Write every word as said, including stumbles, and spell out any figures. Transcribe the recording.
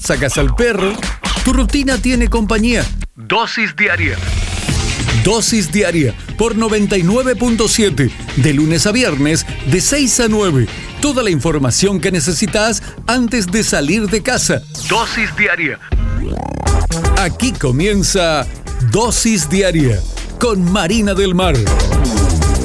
sacas al perro, tu rutina tiene compañía. Dosis diaria. Dosis diaria por noventa y nueve punto siete, de lunes a viernes, de seis a nueve. Toda la información que necesitas antes de salir de casa. Dosis diaria. Aquí comienza Dosis Diaria con Marina del Mar.